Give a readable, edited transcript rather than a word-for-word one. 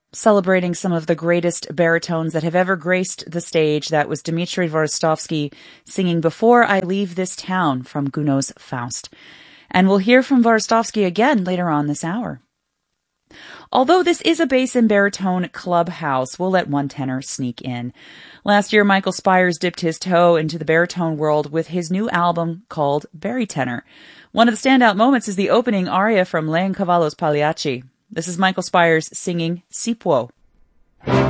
celebrating some of the greatest baritones that have ever graced the stage. That was Dmitry Vorostovsky singing Before I Leave This Town from Gounod's Faust. And we'll hear from Vorostovsky again later on this hour. Although this is a bass and baritone clubhouse, we'll let one tenor sneak in. Last year, Michael Spires dipped his toe into the baritone world with his new album called Baritenor. One of the standout moments is the opening aria from Leoncavallo's Pagliacci. This is Michael Spires singing Si Può.